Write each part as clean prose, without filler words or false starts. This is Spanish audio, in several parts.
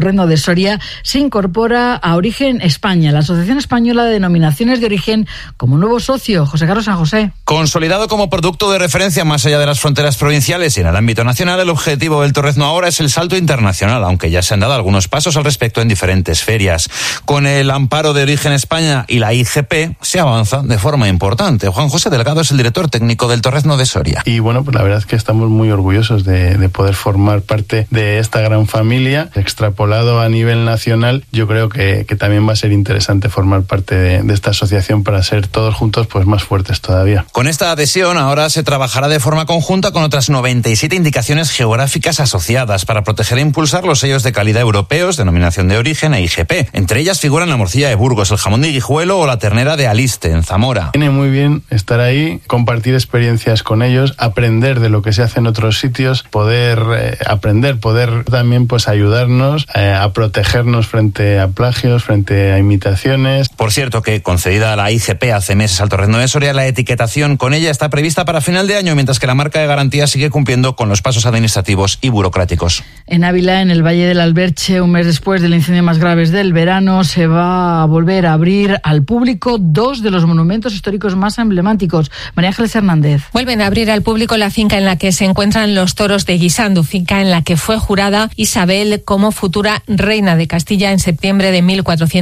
Torrezno de Soria se incorpora a Origen España, la Asociación Española de Denominaciones de Origen, como nuevo socio. José Carlos San José. Consolidado como producto de referencia más allá de las fronteras provinciales y en el ámbito nacional, el objetivo del Torrezno ahora es el salto internacional, aunque ya se han dado algunos pasos al respecto en diferentes ferias. Con el amparo de Origen España y la IGP se avanza de forma importante. Juan José Delgado es el director técnico del Torrezno de Soria. Y bueno, pues la verdad es que estamos muy orgullosos de poder formar parte de esta gran familia. Extrapolado a nivel nacional, yo creo que también va a ser interesante formar parte de esta asociación para ser todos juntos pues más fuertes todavía. Con esta adhesión ahora se trabajará de forma conjunta con otras 97 indicaciones geográficas asociadas para proteger e impulsar los sellos de calidad europeos, denominación de origen e IGP. Entre ellas figuran la morcilla de Burgos, el jamón de Guijuelo o la ternera de Aliste, en Zamora. Viene muy bien estar ahí, compartir experiencias con ellos, aprender de lo que se hace en otros sitios, poder aprender, poder también pues ayudarnos a protegernos frente a plagios, frente a imitaciones. Por cierto que, concedida a la IGP hace meses al Torrezno de Soria, la etiquetación con ella está prevista para final de año, mientras que la marca de garantía sigue cumpliendo con los pasos administrativos y burocráticos. En Ávila, en el Valle del Alberche, un mes después del incendio más grave del verano, se va a volver a abrir al público dos de los monumentos históricos más emblemáticos. María Ángeles Hernández. Vuelven a abrir al público la finca en la que se encuentran los toros de Guisando, finca en la que fue jurada Isabel como futura reina de Castilla en septiembre de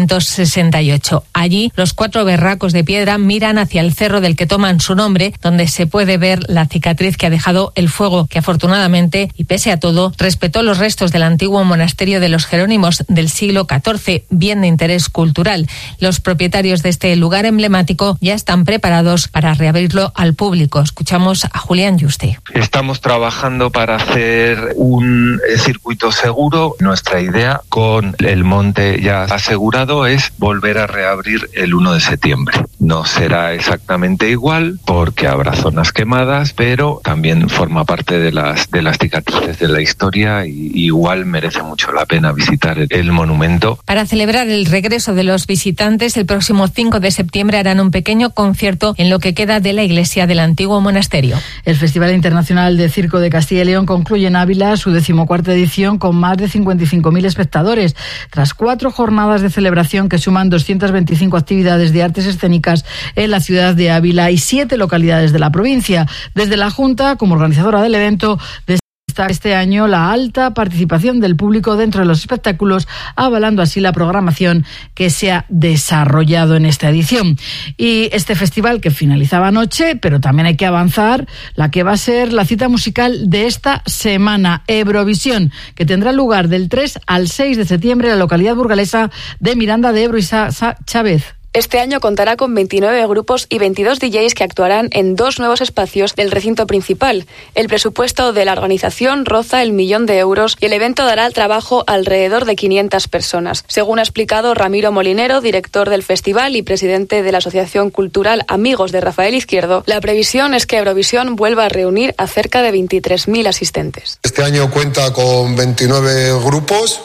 1468. Allí, los 4 berracos de piedra miran hacia el cerro del que toman su nombre, donde se puede ver la cicatriz que ha dejado el fuego, que afortunadamente, y pese a todo, respetó los restos del antiguo monasterio de los Jerónimos del siglo XIV, bien de interés cultural. Los propietarios de este lugar emblemático ya están preparados para reabrirlo al público. Escuchamos a Julián Yuste. Estamos trabajando para hacer un circuito seguro. Nuestra idea con el monte ya asegurado es volver a reabrir el 1 de septiembre. No será exactamente igual porque habrá zonas quemadas, pero también forma parte de las cicatrices de la historia y igual merece mucho la pena visitar el monumento. Para celebrar el regreso de los visitantes, el próximo 5 de septiembre harán un pequeño concierto en lo que queda de la iglesia del antiguo monasterio. El Festival Internacional de Circo de Castilla y León concluye en Ávila su 14ª edición con más de 55.000 espectadores, tras 4 jornadas de celebración que suman 225 actividades de artes escénicas en la ciudad de Ávila y 7 localidades de la provincia. Desde la Junta, como organizadora del evento, este año la alta participación del público dentro de los espectáculos, avalando así la programación que se ha desarrollado en esta edición. Y este festival que finalizaba anoche, pero también hay que avanzar la que va a ser la cita musical de esta semana, Eurovisión, que tendrá lugar del 3 al 6 de septiembre en la localidad burgalesa de Miranda de Ebro y Chávez. Este año contará con 29 grupos y 22 DJs que actuarán en 2 nuevos espacios del recinto principal. El presupuesto de la organización roza el 1.000.000 euros y el evento dará trabajo a alrededor de 500 personas. Según ha explicado Ramiro Molinero, director del festival y presidente de la Asociación Cultural Amigos de Rafael Izquierdo, la previsión es que Eurovisión vuelva a reunir a cerca de 23.000 asistentes. Este año cuenta con 29 grupos,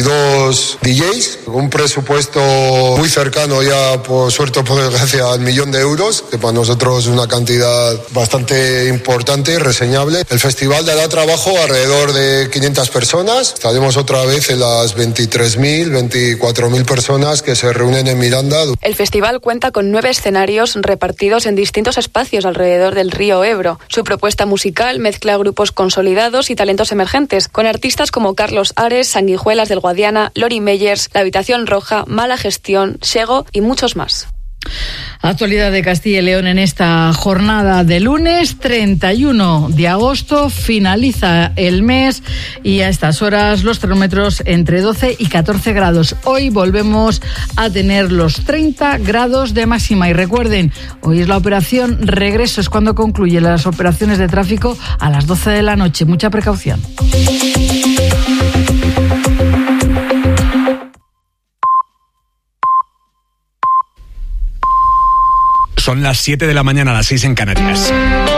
22 DJs, un presupuesto muy cercano ya, por suerte o por desgracia, al 1.000.000 euros, que para nosotros es una cantidad bastante importante y reseñable. El festival dará trabajo a alrededor de 500 personas. Estaremos otra vez en las 23.000, 24.000 personas que se reúnen en Miranda. El festival cuenta con 9 escenarios repartidos en distintos espacios alrededor del río Ebro. Su propuesta musical mezcla grupos consolidados y talentos emergentes, con artistas como Carlos Ares, Sanguijuelas del Guadiana, Lori Meyers, La Habitación Roja, Mala Gestión, Sego y muchos más. Actualidad de Castilla y León en esta jornada de lunes 31 de agosto. Finaliza el mes y a estas horas los termómetros entre 12 y 14 grados. Hoy volvemos a tener los 30 grados de máxima. Y recuerden, hoy es la operación Regreso, es cuando concluyen las operaciones de tráfico a las 12 de la noche. Mucha precaución. Son las 7 de la mañana, las 6 en Canarias.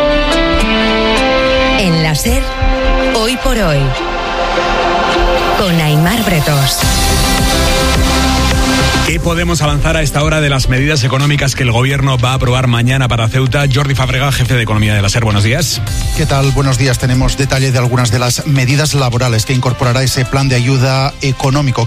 En la SER, Hoy por Hoy, con Aimar Bretos. ¿Qué podemos avanzar a esta hora de las medidas económicas que el Gobierno va a aprobar mañana para Ceuta. Jordi Fábrega, jefe de Economía de la SER, buenos días. ¿Qué tal? Buenos días. Tenemos detalle de algunas de las medidas laborales que incorporará ese plan de ayuda económico